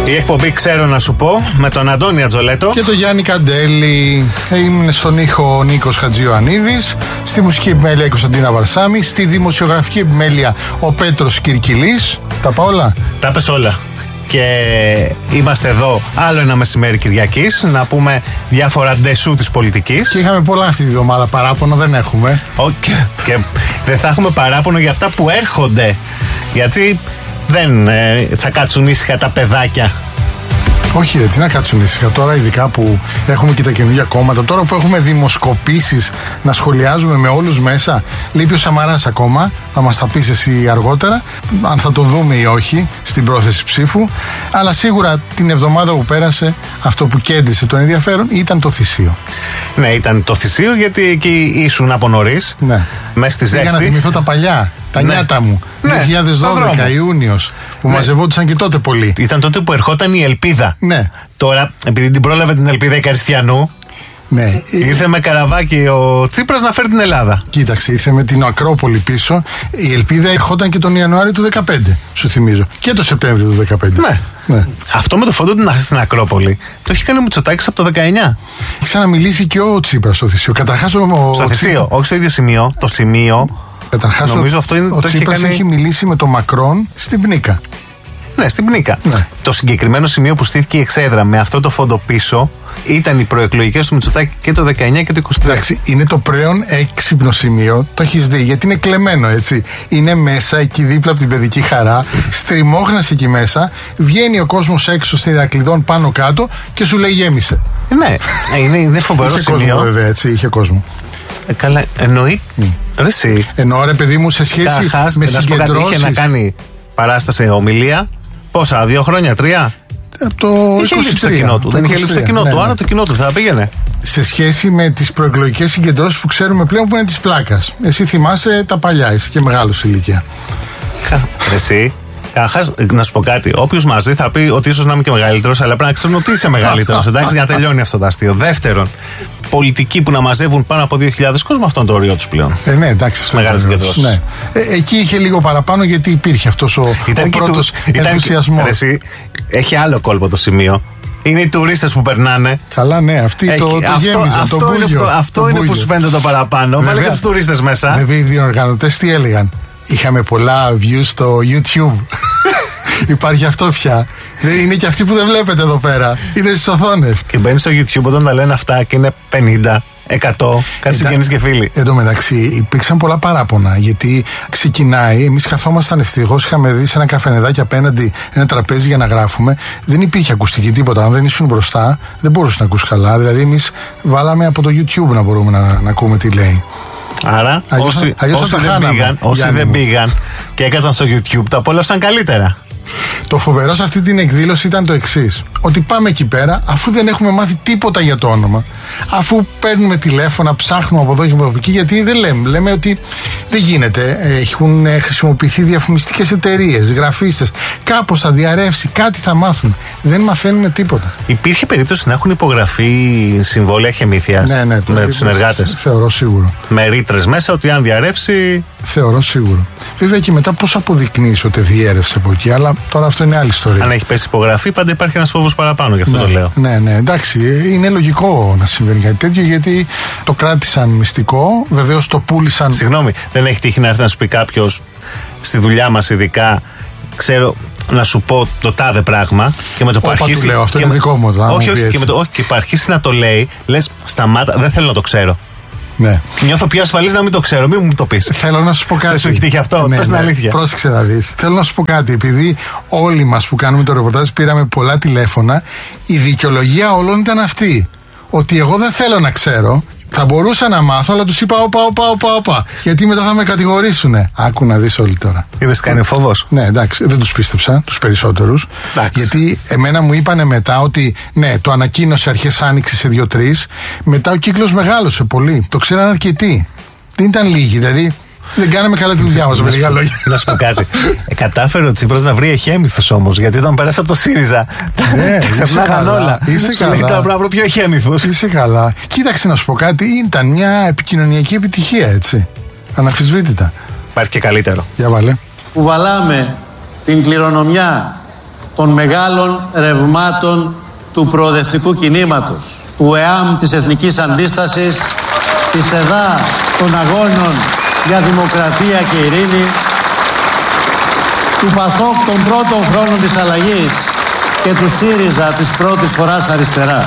Η εκπομπή Ξέρω να σου πω με τον Αντώνη Ατζολέτο και τον Γιάννη Καντέλη. Ήμουν στον ήχο ο Νίκος Χατζιωαννίδης, στη μουσική επιμέλεια η Κωνσταντίνα Βαρσάμη, στη δημοσιογραφική επιμέλεια ο Πέτρος Κυρκυλής. Τα πάω όλα. Τα πες όλα. Και είμαστε εδώ άλλο ένα μεσημέρι Κυριακής να πούμε διάφορα ντεσού της πολιτικής. Και είχαμε πολλά αυτή τη βδομάδα, παράπονο δεν έχουμε. Και δεν θα έχουμε παράπονο για αυτά που έρχονται. Γιατί δεν θα κάτσουν ήσυχα τα παιδάκια. Όχι ρε, τι να κάτσουν ήσυχα τώρα, ειδικά που έχουμε και τα καινούργια κόμματα. Τώρα που έχουμε δημοσκοπήσεις να σχολιάζουμε με όλους μέσα. Λείπει ο Σαμαράς ακόμα, θα μας τα πεις εσύ αργότερα, αν θα το δούμε ή όχι στην πρόθεση ψήφου. Αλλά σίγουρα την εβδομάδα που πέρασε, αυτό που κέντρισε τον ενδιαφέρον ήταν το θυσίο. Ναι, ήταν το θυσίο, γιατί εκεί ήσουν από νωρίς. Ναι. Μέσα στη ζέστη. Για να θυμηθώ τα παλιά. Τα νιάτα μου. 2012 Ιούνιος. Που μαζευόντουσαν και τότε πολύ. Ήταν τότε που ερχόταν η ελπίδα. Ναι. Τώρα, επειδή την πρόλαβε την ελπίδα η Καριστιανού. Ναι. Ήρθε με καραβάκι ο Τσίπρας να φέρει την Ελλάδα. Κοίταξε, ήρθε με την Ακρόπολη πίσω. Η ελπίδα ερχόταν και τον Ιανουάριο του 2015, σου θυμίζω. Και το Σεπτέμβριο του 2015. Ναι. Αυτό με το φόντο στην Ακρόπολη το έχει κάνει ο Μητσοτάκης από το 19. Έχει ξαναμιλήσει και ο Τσίπρας στο θυσίο. Καταρχάς στο θυσίο, όχι στο ίδιο σημείο. Το σημείο. Καταρχάς νομίζω αυτό είναι, ο Τσίπρας έχει μιλήσει με τον Μακρόν στην Πνίκα. Ναι, στην Πνίκα. Ναι. Το συγκεκριμένο σημείο που στήθηκε η εξέδρα με αυτό το φόντο πίσω ήταν οι προεκλογικές του Μητσοτάκη και το 19 και το 23. Εντάξει, είναι το πλέον έξυπνο σημείο. Το έχεις δει, γιατί είναι κλεμμένο έτσι. Είναι μέσα εκεί δίπλα από την παιδική χαρά. Στριμώχνας εκεί μέσα. Βγαίνει ο κόσμος έξω στην Ηρακλειδών πάνω κάτω και σου λέει γέμισε. Ναι, είναι φοβερό είχε σημείο. Κόσμο, βέβαια, έτσι, είχε κόσμο. Καλά, εννοεί. Ρε εσύ. Εννοώ ρε παιδί μου, σε σχέση με συγκεντρώσεις. Είχε να κάνει παράσταση ομιλία. Πόσα, 2 χρόνια, 3? Από το είχε 23, λείψει το κοινό του. Δεν είχε λείψει το κοινό του. Άρα το κοινό του θα πήγαινε. Σε σχέση με τις προεκλογικές συγκεντρώσεις που ξέρουμε πλέον που είναι της πλάκας. Εσύ θυμάσαι τα παλιά, είσαι και μεγάλος ηλικία. Εσύ. Καταρχάς, να σου πω κάτι. Όποιος μαζί θα πει ότι ίσως να είμαι και μεγαλύτερος, αλλά πρέπει να ξέρουν ότι είσαι μεγαλύτερος. Εντάξει, για να τελειώνει αυτό το αστείο. Δεύτερον, πολιτικοί που να μαζεύουν πάνω από 2.000 κόσμο, αυτό είναι το όριό τους πλέον. Ναι, εντάξει, αυτό είναι το όριο. Ναι. Εκεί είχε λίγο παραπάνω γιατί υπήρχε αυτός ο πρώτος ενθουσιασμός. Εσύ, έχει άλλο κόλπο το σημείο. Είναι οι τουρίστες που περνάνε. Καλά, ναι, αυτοί το γέμιζαν. Αυτό είναι που σου φαίνεται το παραπάνω. Βάλε και τους τουρίστες μέσα. Βέβαια, οι διοργανωτές τι έλεγαν. Είχαμε πολλά views στο YouTube. Υπάρχει αυτό πια. Είναι και αυτοί που δεν βλέπετε εδώ πέρα. Είναι στις οθόνες. Και μπαίνει στο YouTube όταν τα λένε αυτά και είναι 50, 100, κάτι συγγενείς και φίλοι. Εν τω μεταξύ υπήρξαν πολλά παράπονα. Γιατί ξεκινάει, εμείς καθόμασταν ευτυχώς, είχαμε δει σε ένα καφενεδάκι απέναντι ένα τραπέζι για να γράφουμε. Δεν υπήρχε ακουστική τίποτα. Αν δεν ήσουν μπροστά, δεν μπορούσε να ακούς καλά. Δηλαδή, εμείς βάλαμε από το YouTube να μπορούμε να ακούμε τι λέει. Άρα, όσοι δεν πήγαν και έκατσαν στο YouTube, τα απόλαυσαν καλύτερα. Το φοβερό σε αυτή την εκδήλωση ήταν το εξής. Ότι πάμε εκεί πέρα, αφού δεν έχουμε μάθει τίποτα για το όνομα, αφού παίρνουμε τηλέφωνα, ψάχνουμε από εδώ και από εκεί, γιατί δεν λέμε. Λέμε ότι δεν γίνεται. Έχουν χρησιμοποιηθεί διαφημιστικές εταιρείες, γραφίστες. Κάπως θα διαρρεύσει, κάτι θα μάθουν. Δεν μαθαίνουμε τίποτα. Υπήρχε περίπτωση να έχουν υπογραφεί συμβόλαια χεμήθειας με τους συνεργάτες? Θεωρώ σίγουρο. Με ρήτρες μέσα ότι αν διαρρεύσει. Θεωρώ σίγουρο. Βέβαια και μετά πώς αποδεικνύεις ότι διέρευσε από εκεί, αλλά τώρα αυτό είναι άλλη ιστορία. Αν έχει πέσει υπογραφή, πάντα υπάρχει ένας φόβος παραπάνω, γι' αυτό το λέω. Ναι, εντάξει. Είναι λογικό να συμβαίνει κάτι τέτοιο, γιατί το κράτησαν μυστικό, βεβαίως το πούλησαν. Συγγνώμη, δεν έχει τύχει να έρθει να σου πει κάποιος στη δουλειά μας, ειδικά, ξέρω, να σου πω το τάδε πράγμα και με το που αρχίσει. Του λέω, αυτό είναι δικό μου. Όχι, και που αρχίσει να το λέει, λες σταμάτα, δεν θέλω να το ξέρω. Ναι. Νιώθω πιο ασφαλής να μην το ξέρω, μην μου το πεις. Θέλω να σου πω κάτι. Δεν σου έχει τύχει αυτό, πες την αλήθεια. Πρόσεξε να δεις. Θέλω να σου πω κάτι. Επειδή όλοι μας που κάνουμε το ρεπορτάζ πήραμε πολλά τηλέφωνα, η δικαιολογία όλων ήταν αυτή. Ότι εγώ δεν θέλω να ξέρω. Θα μπορούσα να μάθω, αλλά τους είπα όπα. Γιατί μετά θα με κατηγορήσουνε. Άκου να δεις όλοι τώρα. Είδες κάνει φόβος? Ναι, εντάξει, δεν τους πίστεψα, τους περισσότερους. Γιατί εμένα μου είπανε μετά ότι ναι, το ανακοίνωσε αρχές Άνοιξης σε 2-3. Μετά ο κύκλος μεγάλωσε πολύ. Το ξέραν αρκετοί. Δεν ήταν λίγοι, δηλαδή. Δεν κάναμε καλά τη δουλειά μας, με λίγα λόγια. Να σου πω κάτι. Κατάφερε ο Τσίπρας να βρει εχέμηθους όμως, γιατί όταν πέρασε από το ΣΥΡΙΖΑ. Τα ξεχνάγαν όλα. Είσαι καλά. Τώρα πρέπει να βρω πιο εχέμηθους. Είσαι καλά. Κοίταξε να σου πω κάτι. Ήταν μια επικοινωνιακή επιτυχία, έτσι. Αναμφισβήτητα. Υπάρχει και καλύτερο. Για βάλε. Που βαλάμε την κληρονομιά των μεγάλων ρευμάτων του προοδευτικού κινήματος, του ΕΑΜ της Εθνικής Αντίστασης, της ΕΔΑ των Αγώνων για Δημοκρατία και Ειρήνη, του ΠΑΣΟΚ των πρώτων χρόνων της αλλαγής και του ΣΥΡΙΖΑ της πρώτης φοράς αριστερά.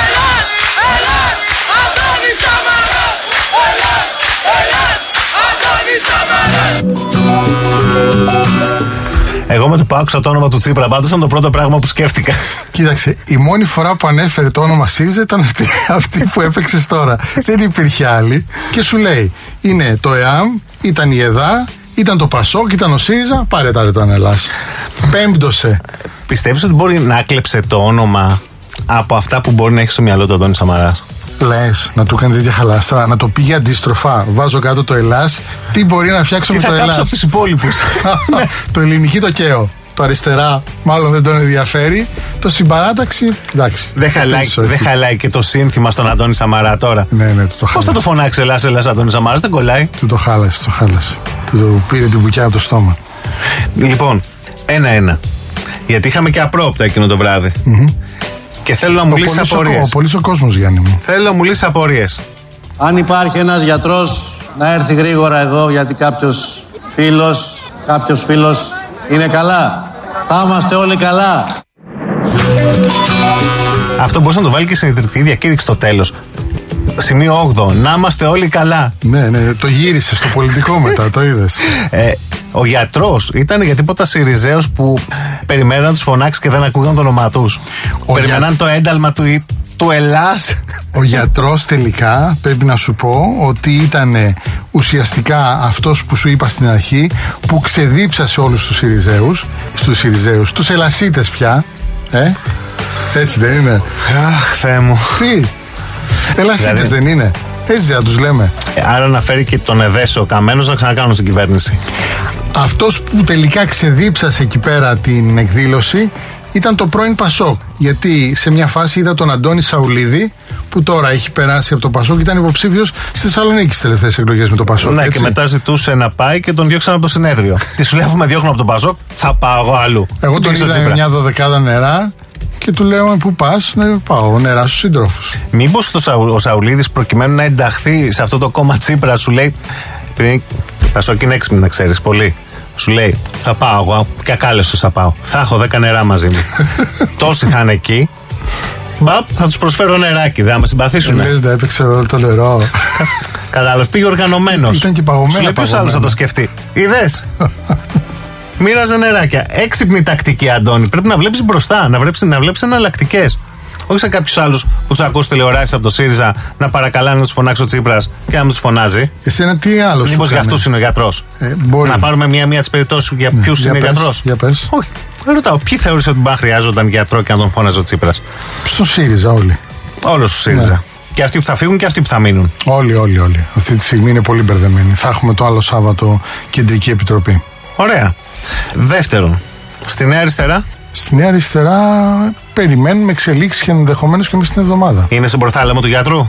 Εγώ με το που άκουσα το όνομα του Τσίπρα, πάντως ήταν το πρώτο πράγμα που σκέφτηκα. Κοίταξε, η μόνη φορά που ανέφερε το όνομα ΣΥΡΙΖΑ ήταν αυτή που έπαιξες τώρα. Δεν υπήρχε άλλη. Και σου λέει, είναι το ΕΑΜ, ήταν η ΕΔΑ, ήταν το ΠΑΣΟΚ, ήταν ο ΣΥΡΙΖΑ, πάρε τα ρετό αν Ελλάς. Πέμπτωσε. Πιστεύεις ότι μπορεί να κλέψε το όνομα από αυτά που μπορεί να έχει στο μυαλό του Αντώνης Σαμαράς? Λες, να του κάνει τέτοια χαλάστρα, να το πήγε αντίστροφα. Βάζω κάτω το Ελλάς. Τι μπορεί να φτιάξω με το Ελλάς? Τι θα κάψω από τους υπόλοιπους? Το ελληνική το καίω. Το αριστερά μάλλον δεν τον ενδιαφέρει. Το συμπαράταξη, εντάξει. Δεν χαλάει και το σύνθημα στον Αντώνη Σαμαρά τώρα. Ναι, του το χάλασε. Πώς θα το φωνάξει Ελλάς, Αντώνη Σαμαράς, δεν κολλάει. Του το χάλασε. Του πήρε την μπουκιά από το στόμα. Λοιπόν, 1-1. Γιατί είχαμε και απρόπτα εκείνο το βράδυ. Και θέλω να μου λύσει απορίες. Πολύς ο κόσμος, Γιάννη μου. Θέλω να μου λύσει απορίες. Αν υπάρχει ένας γιατρός, να έρθει γρήγορα εδώ, γιατί κάποιος φίλος είναι καλά. Θα είμαστε όλοι καλά. Αυτό μπορούσε να το βάλει και σε ιδρυτική διακήρυξη στο τέλος. Σημείο 8. Να είμαστε όλοι καλά. Ναι, το γύρισε στο πολιτικό μετά, το είδες. Ο γιατρός ήταν για τίποτα Συριζέος που περιμέναν να τους φωνάξει και δεν ακούγαν το όνομά τους. Περιμέναν το ένταλμα του Ελλάς. Ο γιατρός τελικά πρέπει να σου πω ότι ήταν ουσιαστικά αυτός που σου είπα στην αρχή, που ξεδίψασε όλους τους Συριζέους, τους Ελλασίτες πια. Έτσι δεν είναι? Αχ, Θεέ μου. Τι? Ελλασίτες δεν είναι? Έτσι δεν τους λέμε. Άρα να φέρει και τον Εδέσο Καμένος να ξανακάνουν στην κυβέρνηση. Αυτός που τελικά ξεδίψασε εκεί πέρα την εκδήλωση ήταν το πρώην ΠΑΣΟΚ. Γιατί σε μια φάση είδα τον Αντώνη Σαουλίδη, που τώρα έχει περάσει από το ΠΑΣΟΚ και ήταν υποψήφιος στη Θεσσαλονίκη στις τελευταίες εκλογές με το ΠΑΣΟΚ. Ναι, έτσι? και μετά ζητούσε να πάει και τον διώξαν από το συνέδριο. Τι σου λέω, με διώχνουν από το ΠΑΣΟΚ, θα πάω εγώ αλλού. Εγώ τον είδα με μια 12 νερά και του λέω: πού πας? Ναι, πάω νερά στους σύντροφους. Μήπως ο Σαουλίδης, προκειμένου να ενταχθεί σε αυτό το κόμμα Τσίπρα, σου λέει, επειδή ΠΑΣΟΚ είναι έξυπνη να ξέρεις πολύ, σου λέει: θα πάω εγώ και ακάλεστος θα πάω. Θα έχω 10 νερά μαζί μου. Τόσοι θα είναι εκεί. Μπαπ, θα τους προσφέρω νεράκι, δεν θα με συμπαθήσουν. Λες να έπαιξε όλο το νερό. Κατάλαβες, πήγε οργανωμένος. Ήταν και παγωμένο. Σου λέει ποιος άλλος θα το σκεφτεί. Είδες? Μοίραζε νεράκια. Έξυπνη τακτική, Αντώνη. Πρέπει να βλέπεις μπροστά, να βλέπεις εναλλακτικές. Όχι σε κάποιους άλλους που τους ακούς τηλεοράσεις από το ΣΥΡΙΖΑ να παρακαλάνε να τους φωνάξει ο Τσίπρας και να τους φωνάζει. Εσένα τι άλλο σου? Μήπως για αυτούς είναι ο γιατρός? Να πάρουμε μία τις περιπτώσεις για ποιους είναι ο γιατρός. Για πες. Όχι. Ρωτάω, ποιοι θεώρησε ότι μπορεί να χρειάζονταν γιατρό και να τον φώναζε ο Τσίπρας? Στο ΣΥΡΙΖΑ όλοι. Όλος στο ΣΥΡΙΖΑ. Ναι. Και αυτοί που θα φύγουν και αυτοί που θα μείνουν. Όλοι. Αυτή τη στιγμή είναι πολύ μπερδεμένοι. Θα έχουμε το άλλο Σάββατο κεντρική επιτροπή. Ωραία. Δεύτερον, στη Νέα Αριστερά. Στη Νέα Αριστερά περιμένουμε εξελίξεις και ενδεχομένως και μέσα στην εβδομάδα. Είναι στον προθάλαμο του γιατρού.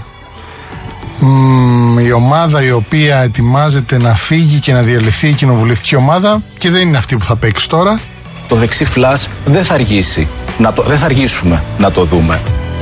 Η ομάδα η οποία ετοιμάζεται να φύγει και να διαλυθεί η κοινοβουλευτική ομάδα και δεν είναι αυτή που θα παίξει τώρα. Το δεξί φλας δεν θα αργήσει. Δεν θα αργήσουμε να το δούμε.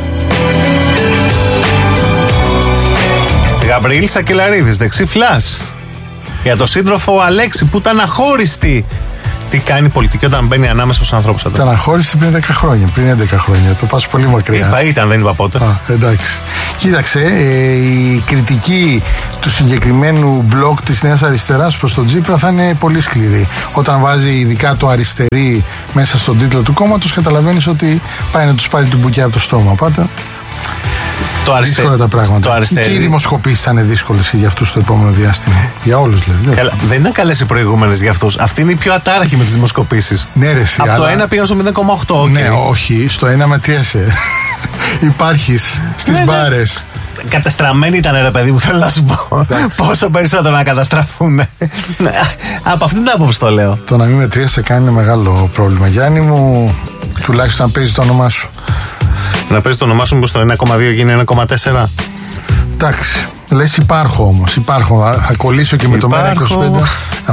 Γαβριήλ Σακελαρίδης, δεξί φλας. Για το σύντροφο Αλέξη που ήταν αχώριστη. Τι κάνει η πολιτική όταν μπαίνει ανάμεσα στους ανθρώπους? Ήταν αχώριστη πριν 10 χρόνια, πριν 11 χρόνια. Το πας πολύ μακριά. Δεν είπα πότε. Εντάξει. Κοίταξε, η κριτική του συγκεκριμένου μπλοκ της Νέας Αριστεράς προς τον Τσίπρα θα είναι πολύ σκληρή. Όταν βάζει ειδικά το αριστερή μέσα στον τίτλο του κόμματος, καταλαβαίνεις ότι πάει να τους πάρει την μπουκιά από το στόμα. Πάτε. Δύσκολα τα πράγματα. Και οι δημοσκοπήσεις θα είναι δύσκολες και για αυτούς στο επόμενο διάστημα. Για όλους δηλαδή. Δεν ήταν καλές οι προηγούμενες για αυτούς. Αυτή είναι η πιο ατάραχη με τις δημοσκοπήσεις. Ναι, ρε, από το 1 πήγαν στο 0,8. Ναι, όχι, στο 1 μετρίασε. Υπάρχεις στις μπάρες. Καταστραμμένοι ήταν, ρε παιδί μου, θέλω να σου πω. Πόσο περισσότερο να καταστραφούν. Από αυτήν την άποψη το λέω. Το να μην μετρίασε κάνει μεγάλο πρόβλημα. Γιάννη μου, τουλάχιστον να παίζει το όνομά σου. Να παίζει το όνομά σου, μήπως το 1,2 γίνει 1,4. Εντάξει. Λες υπάρχω όμως. Θα κολλήσω και με το ΜΕΡΑ25.